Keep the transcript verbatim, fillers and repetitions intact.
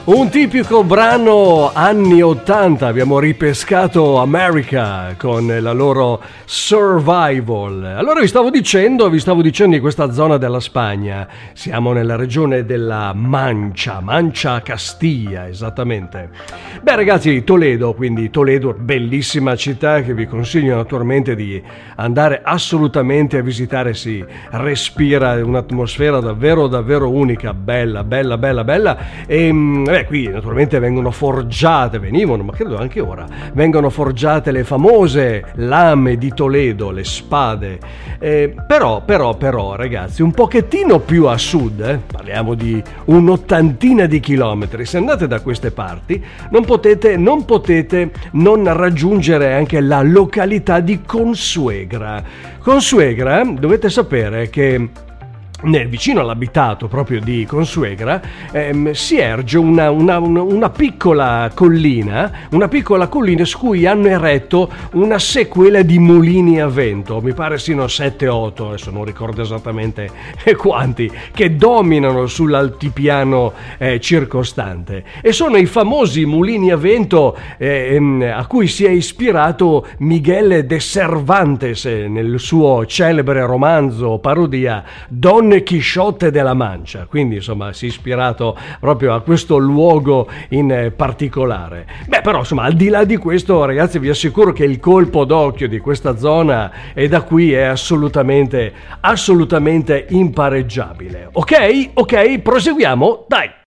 Un tipico brano anni ottanta, abbiamo ripescato America con la loro Survival. Allora vi stavo dicendo, vi stavo dicendo di questa zona della Spagna, siamo nella regione della Mancia, Mancia Castiglia, esattamente. Beh ragazzi, Toledo, quindi Toledo, bellissima città che vi consiglio naturalmente di andare assolutamente a visitare, si respira un'atmosfera davvero davvero unica, bella, bella, bella, bella e beh, qui naturalmente vengono forgiate, venivano, ma credo anche ora, vengono forgiate le famose lame di Toledo, le spade. Eh, però, però, però, ragazzi, un pochettino più a sud, eh, parliamo di un'ottantina di chilometri, se andate da queste parti, non potete, non potete non raggiungere anche la località di Consuegra. Consuegra, dovete sapere che nel vicino all'abitato proprio di Consuegra ehm, si erge una, una, una, una piccola collina, una piccola collina su cui hanno eretto una sequela di mulini a vento, mi pare siano sette otto, adesso non ricordo esattamente quanti, che dominano sull'altipiano eh, circostante e sono i famosi mulini a vento eh, a cui si è ispirato Miguel de Cervantes nel suo celebre romanzo parodia Don Chisciotte della Mancia, quindi insomma si è ispirato proprio a questo luogo in particolare. Beh però insomma al di là di questo ragazzi vi assicuro che il colpo d'occhio di questa zona e da qui è assolutamente assolutamente impareggiabile. Ok? Ok, proseguiamo, dai!